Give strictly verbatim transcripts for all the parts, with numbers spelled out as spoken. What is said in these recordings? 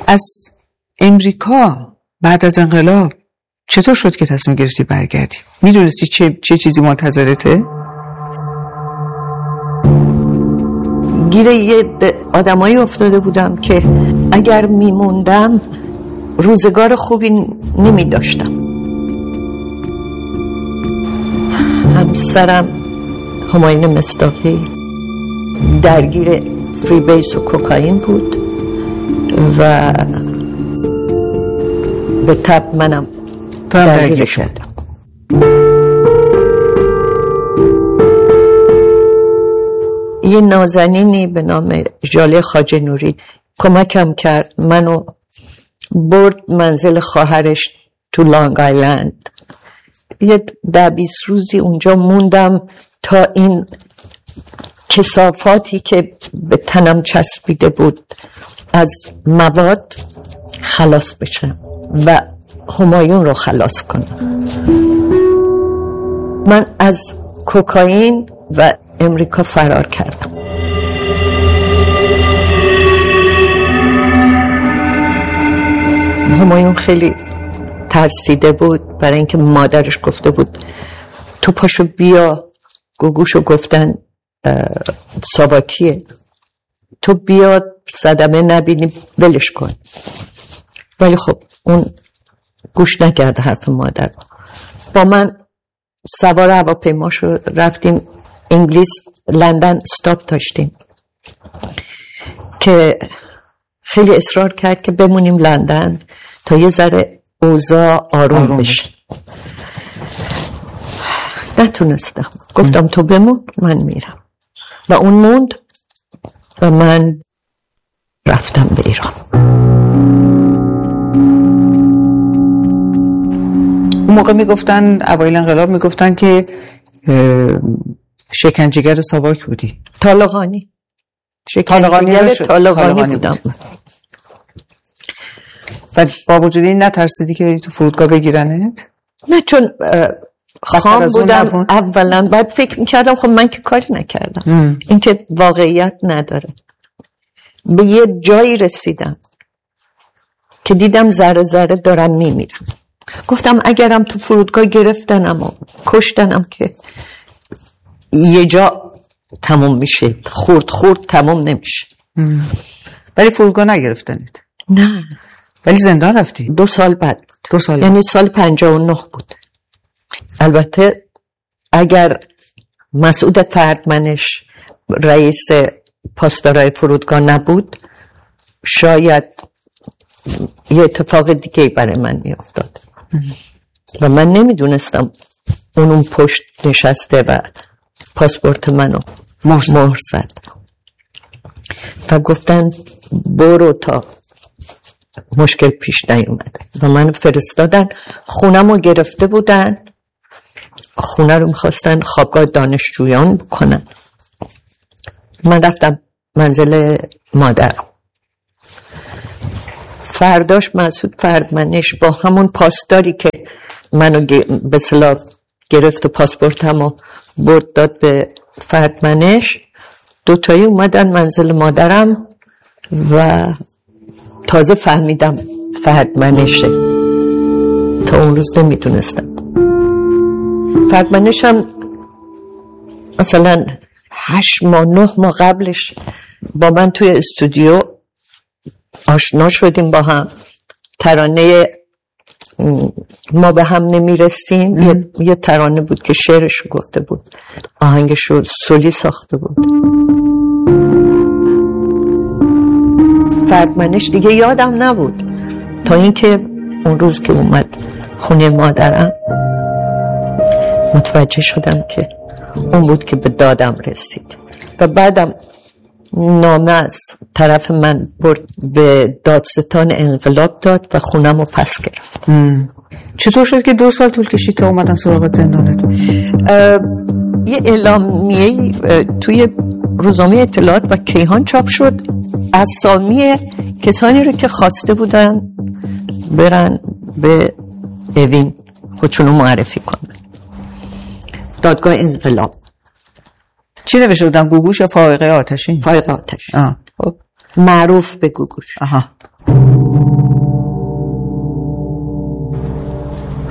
از امریکا بعد از انقلاب چطور شد که تصمیم گرفتی برگردی؟ میدونستی چه چه چیزی منتظرته؟ گیر یه آدمایی افتاده بودم که اگر میموندم روزگار خوبی نمی داشتم. همسرم همایون مصداقی درگیر فری بیس و کوکائین بود و به تب منم درگیر شدم. یه نازنینی به نام ژاله خواجه نوری کمکم کرد، منو برد منزل خواهرش تو لانگ آیلند. یه ده بیست روزی اونجا موندم تا این کثافاتی که به تنم چسبیده بود از مواد خلاص بشم و همایون رو خلاص کنم. من از کوکائین و امریکا فرار کردم. همایون خیلی ترسیده بود، برای اینکه مادرش گفته بود تو پاشو بیا، گوگوشو گفتن ساواکیه، تو بیا صدمه نبینی ولش کن. ولی خب اون گوش نکرد حرف مادر. با من سوار هواپیما شو رفتیم انگلیس، لندن استاپ داشتیم که خیلی اصرار کرد که بمونیم لندن تا یه ذره اوضاع آروم, آروم بشه. نتونستم، گفتم تو بمون من میرم و اون موند و من رفتم به ایران. اون موقع میگفتن اوایل انقلاب میگفتن که شکنجهگر ساواک بودی. طالقانی شکنجهگر طالقانی بودم. و با وجود این نترسیدی که تو فرودگاه بگیرنت؟ نه، چون خام بودم اولا، بعد فکر میکردم خب من که کاری نکردم، این که واقعیت نداره. به یه جایی رسیدم که دیدم ذره ذره دارم میمیرم. گفتم اگرم تو فرودگاه گرفتنم و کشتنم که یه جا تموم میشه، خورد خورد تموم نمیشه. ولی فرودگاه نگرفتنید؟ نه. ولی زندان رفتی؟ دو سال بعد بود. دو سال یعنی سال پنجاه و نه بود. البته اگر مسعود فردمنش رئیس پاسدارای فرودگاه نبود شاید یه اتفاق دیگه برای من می افتاد و من نمیدونستم اون اون پشت نشسته و پاسپورت منو مهر زد و گفتن برو تا مشکل پیش نیومده و من فرستادن. خونمو گرفته بودن، خونه رو میخواستن خوابگاه دانشجویان بکنن. من رفتم منزل مادرم. فرداش مسعود فردمنش با همون پاسداری که منو به اصطلاح گرفت و پاسپورتمو برد داد به فردمنش، دوتایی اومدن منزل مادرم و تازه فهمیدم فردمنشه، تا اون روز نمیدونستم. فردمنش هم مثلا هشت ماه نه ماه قبلش با من توی استودیو آشنا شدیم، با هم ترانه ما به هم نمیرسیم یه،, یه ترانه بود که شعرشو گفته بود، آهنگشو سولی ساخته بود. فردمنش دیگه یادم نبود تا اینکه اون روز که اومد خونه مادرم متوجه شدم که اون بود که به دادم رسید و بعدم نامه از طرف من برد به دادستان انقلاب داد و خونم رو پس گرفت. چطور شد که دو سال طول کشید تا اومدن سراغت زندانت؟ یه اعلامیه توی روزنامه اطلاعات و کیهان چاپ شد، اسامی کسانی رو که خواسته بودن برن به اوین خودشونو معرفی کنن. دادگاه انقلاب. چی نوشته بودن؟ گوگوش یا فائقه آتشین؟ فائقه آتشین. آه. معروف به گوگوش. آها.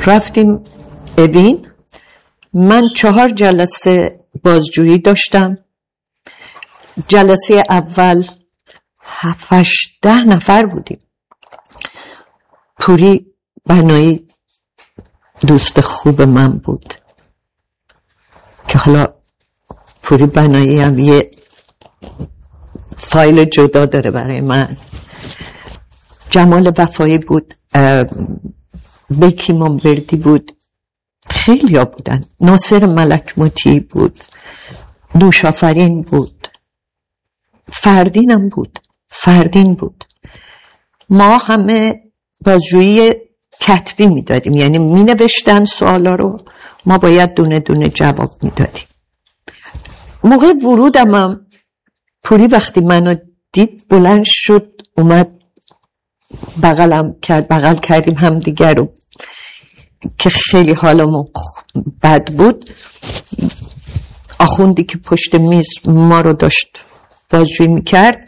رفتیم اوین. من چهار جلسه بازجویی داشتم. جلسه اول هفتش ده نفر بودیم. پوری بنایی دوست خوب من بود که حالا پوری بنایی هم یه فایل جدا داره برای من. جمال وفایی بود، بیکی منبردی بود، خیلی ها بودن. ناصر ملک مطیعی بود، نوشافرین بود، فردین هم بود فردین بود ما همه بازجویی کتبی میدادیم، یعنی می نوشتن سوالا رو، ما باید دونه دونه جواب میدادیم. موقع ورودم هم پوری وقتی منو دید بلند شد اومد بغلم کرد، بغل کردیم هم دیگر رو که خیلی حالمون بد بود. آخوندی که پشت میز ما رو داشت بازجویی میکرد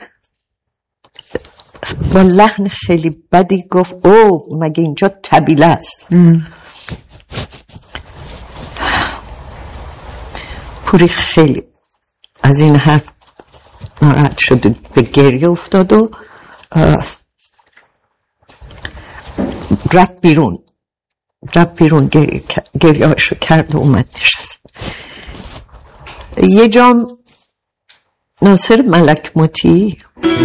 با لحن خیلی بدی گفت او مگه اینجا طبیله است؟ پوری خیلی از این حرف ناراحت شد، به گریه افتاد و رفت بیرون رفت بیرون گریه, گریه هاشو کرد و اومد نشست. یه جام ناصر ملک مطیعی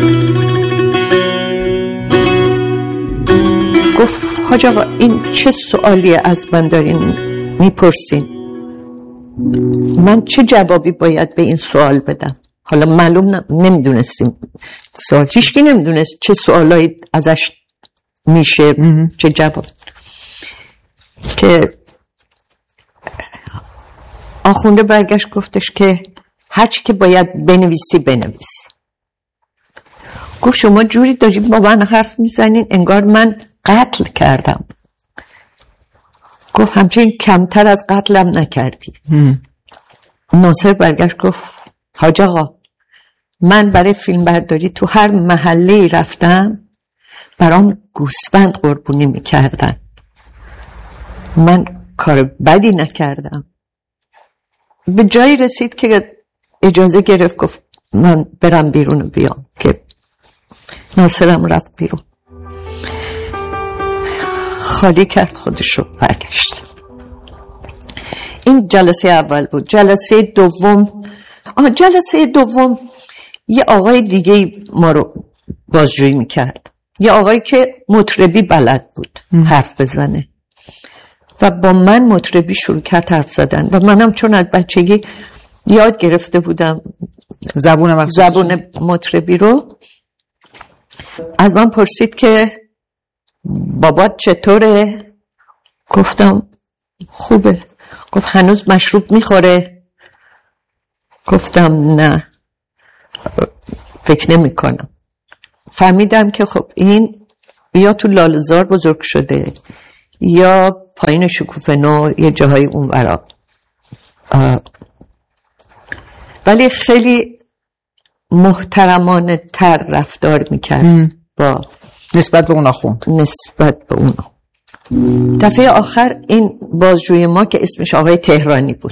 گفت حاج آقا این چه سوالی از من دارین میپرسین؟ من چه جوابی باید به این سوال بدم؟ حالا معلوم نمیدونستیم سوال، هیچکی نمیدونست چه سوالایی ازش میشه چه جواب. که آخونده برگشت گفتش که هرچی که باید بنویسی بنویسی. گفت شما جوری دارید با من حرف میزنین انگار من قتل کردم. گفت همچنین کمتر از قتلم نکردی. ناصر برگشت گفت حاج آقا من برای فیلم برداری تو هر محله رفتم برام گوسفند قربونی میکردن، من کار بدی نکردم. به جایی رسید که اجازه گرفت گفت من برم بیرون و بیام، که ناصرم رفت بیرون خالی کرد خودشو برگشت. این جلسه اول بود. جلسه دوم آه جلسه دوم یه آقای دیگه ما رو بازجویی میکرد، یه آقایی که مطربی بلد بود ام. حرف بزنه و با من مطربی شروع کرد حرف زدن و منم چون از بچگی یاد گرفته بودم زبون زبون مطربی رو، از من پرسید که بابات چطوره؟ گفتم خوبه. گفت هنوز مشروب میخوره؟ گفتم نه فکر نمی کنم. فهمیدم که خب این یا تو لاله‌زار بزرگ شده یا پایین شکوفه نو یه جاهای اون ورا، ولی خیلی محترمانه تر رفتار میکرد با نسبت به اونا خوند نسبت به اونا. دفعه آخر این بازجوی ما که اسمش آقای تهرانی بود